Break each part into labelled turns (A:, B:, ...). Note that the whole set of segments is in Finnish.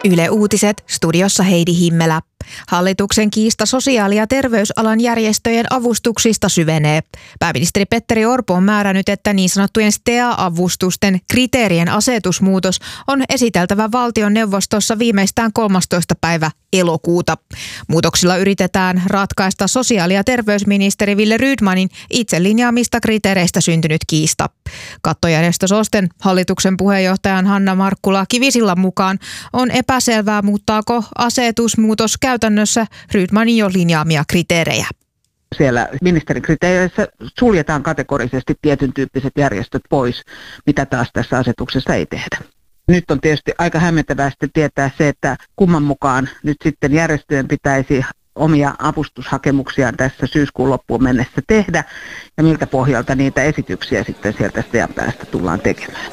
A: Yle Uutiset, studiossa Heidi Himmelä. Hallituksen kiista sosiaali- ja terveysalan järjestöjen avustuksista syvenee. Pääministeri Petteri Orpo on määrännyt, että niin sanottujen STEA-avustusten kriteerien asetusmuutos on esiteltävä valtioneuvostossa viimeistään 13. päivä elokuuta. Muutoksilla yritetään ratkaista sosiaali- ja terveysministeri Wille Rydmanin itse linjaamista kriteereistä syntynyt kiista. Kattojärjestö SOSTEn hallituksen puheenjohtajan Hanna Markkula Kivisillan mukaan on epäselvää, muuttaako asetusmuutos käytännössä Rydmanin jo linjaamia kriteerejä.
B: Siellä ministerikriteereissä suljetaan kategorisesti tietyn tyyppiset järjestöt pois, mitä taas tässä asetuksessa ei tehdä. Nyt on tietysti aika hämmentävää tietää se, että kumman mukaan nyt sitten järjestöjen pitäisi omia avustushakemuksiaan tässä syyskuun loppuun mennessä tehdä ja miltä pohjalta niitä esityksiä sitten sieltä STEAn päästä tullaan tekemään.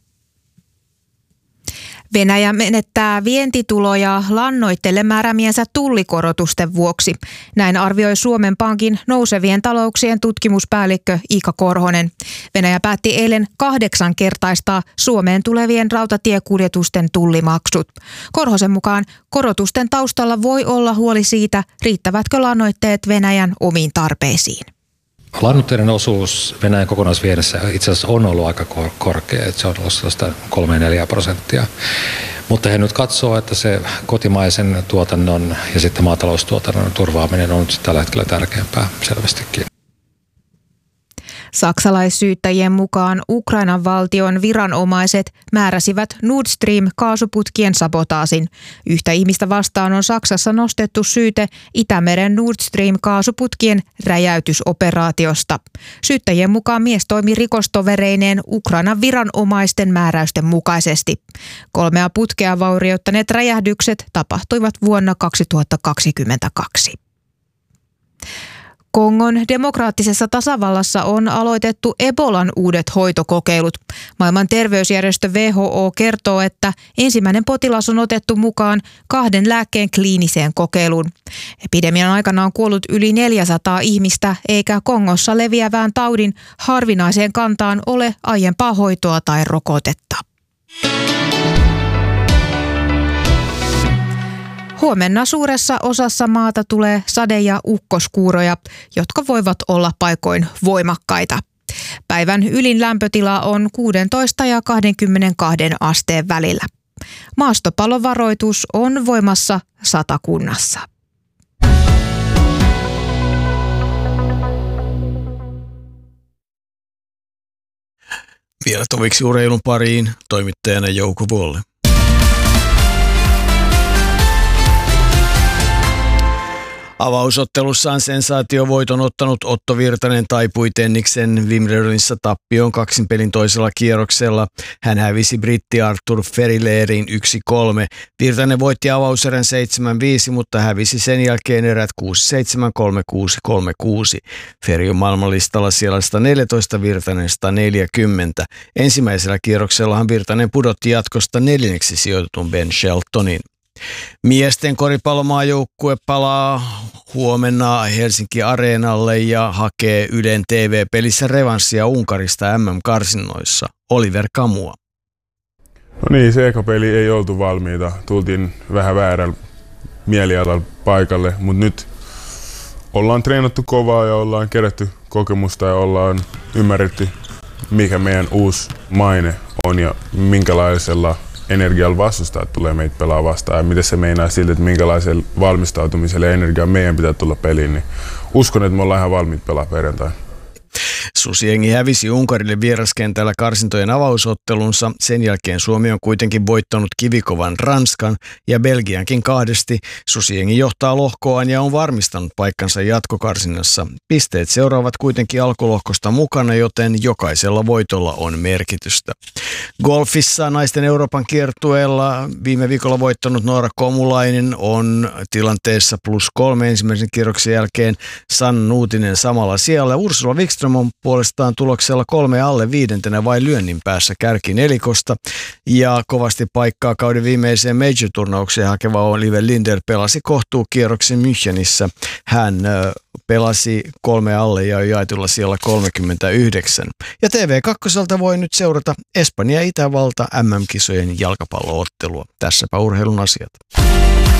A: Venäjä menettää vientituloja lannoitteille määräämiensä tullikorotusten vuoksi. Näin arvioi Suomen Pankin nousevien talouksien tutkimuspäällikkö Iika Korhonen. Venäjä päätti eilen 8-kertaistaa Suomeen tulevien rautatiekuljetusten tullimaksut. Korhosen mukaan korotusten taustalla voi olla huoli siitä, riittävätkö lannoitteet Venäjän omiin tarpeisiin.
C: Lannoitteiden osuus Venäjän kokonaisviennissä itse asiassa on ollut aika korkea, että se on ollut 3-4%. Mutta he nyt katsoo, että se kotimaisen tuotannon ja sitten maataloustuotannon turvaaminen on nyt tällä hetkellä tärkeämpää selvästikin.
A: Saksalaissyyttäjien mukaan Ukrainan valtion viranomaiset määräsivät Nord Stream-kaasuputkien sabotaasin. Yhtä ihmistä vastaan on Saksassa nostettu syyte Itämeren Nord Stream-kaasuputkien räjäytysoperaatiosta. Syyttäjien mukaan mies toimi rikostovereineen Ukrainan viranomaisten määräysten mukaisesti. 3 putkea vaurioittaneet räjähdykset tapahtuivat vuonna 2022. Kongon demokraattisessa tasavallassa on aloitettu Ebolan uudet hoitokokeilut. Maailman terveysjärjestö WHO kertoo, että ensimmäinen potilas on otettu mukaan 2 lääkkeen kliiniseen kokeiluun. Epidemian aikana on kuollut yli 400 ihmistä, eikä Kongossa leviävään taudin harvinaiseen kantaan ole aiempaa hoitoa tai rokotetta. Huomenna suuressa osassa maata tulee sade- ja ukkoskuuroja, jotka voivat olla paikoin voimakkaita. Päivän ylin lämpötila on 16 ja 22 asteen välillä. Maastopalovaroitus on voimassa Satakunnassa.
D: Vielä toviksi urheilun pariin toimittajana Jouko Vuolle. Avausottelussaan sensaatiovoiton ottanut Otto Virtanen taipui tenniksen Wimbledonissa tappioon 2 pelin toisella kierroksella. Hän hävisi britti Arthur Ferilerin 1-3. Virtanen voitti avauserän 7-5, mutta hävisi sen jälkeen erät 6-7, 3-6, 3-6. Feri on maailmanlistalla siellä 114, Virtanen 140. Ensimmäisellä kierroksellahan Virtanen pudotti jatkosta 4. sijoitetun Ben Sheltonin. Miesten koripallomaajoukkue palaa huomenna Helsinki Areenalle ja hakee Ylen TV-pelissä revanssia Unkarista MM-karsinnoissa. Oliver Kamua.
E: No niin, se eka peli ei oltu valmiita. Tultiin vähän väärällä mielialalla paikalle, mutta nyt ollaan treenattu kovaa ja ollaan kerätty kokemusta ja ollaan ymmärretty, mikä meidän uusi maine on ja minkälaisella energialla vastustajat tulee meitä pelaa vastaan ja miten se meinaa siltä, että minkälaisella valmistautumisella ja energialla meidän pitää tulla peliin, niin uskon, että me ollaan ihan valmiit pelaa perjantaina.
D: Susijengi hävisi Unkarille vieraskentällä karsintojen avausottelunsa. Sen jälkeen Suomi on kuitenkin voittanut kivikovan Ranskan ja Belgiankin 2. Susijengi johtaa lohkoaan ja on varmistanut paikkansa jatkokarsinnassa. Pisteet seuraavat kuitenkin alkulohkosta mukana, joten jokaisella voitolla on merkitystä. Golfissa naisten Euroopan kiertueella viime viikolla voittanut Noora Komulainen on tilanteessa +3 ensimmäisen kierroksen jälkeen. Sanna Nuutinen samalla siellä. Ursula Wikström on puolestaan tuloksella 3 alle 5 vain lyönnin päässä kärkinelikosta. Ja kovasti paikkaa kauden viimeiseen Major-turnaukseen hakeva Oliver Linder pelasi kohtuukierroksen Münchenissä. Hän pelasi 3 alle ja jaetulla siellä 39. Ja TV2 voi nyt seurata Espanja ja Itävalta MM-kisojen jalkapalloottelua. Tässäpä urheilun asiat.